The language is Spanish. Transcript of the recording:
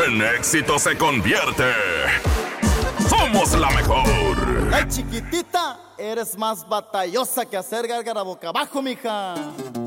en éxito se convierte. ¡Somos la mejor! Ay, chiquitita, eres más batallosa que hacer gárgara boca abajo, mija.